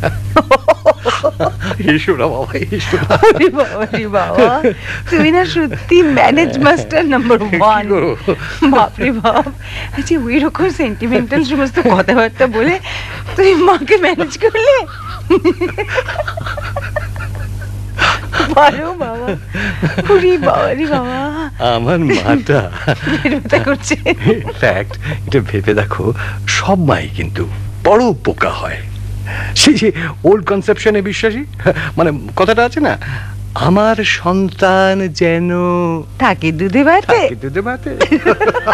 এসো না বাবা, এসো না। আরে বাবা রে বাবা, তুমি না সত্যি ম্যানেজ মাস্টার নাম্বার 1। বাপরে বাপ, আচ্ছা ওই রকম সেন্টিমেন্টাল সমস্ত কথাবার্তা বলে তুমি মাকে ম্যানেজ করলে? পারো বাবা। ওরে বাবা রে বাবা, আমার মাটা পেট ব্যথা করছে। ফ্যাক্ট, এটা ভেবে দেখো, সব মাই কিন্তু বড় পোকা হয়। সেই যে ওল্ড কনসেপশনে বিশ্বাসী, মানে কথাটা আছে না, আমার সন্তান যেন থাকে দুধে ভাতে। দুধে ভাতে।